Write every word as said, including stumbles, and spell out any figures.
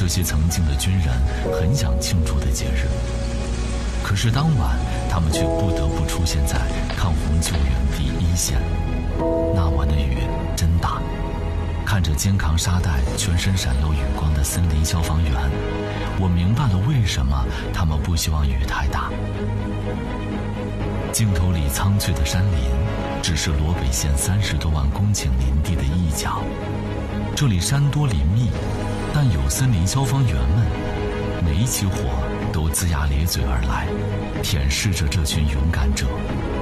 这些曾经的军人很想庆祝的节日。可是当晚，他们却不得不出现在抗洪救援第一线。那晚的雨真大，看着肩扛沙袋、全身闪耀余光的森林消防员，我明白了为什么他们不希望雨太大。镜头里苍翠的山林，只是罗北县三十多万公顷林地的一角。这里山多林密，但有森林消防员们，每一起火都龇牙咧嘴而来，舔舐着这群勇敢者。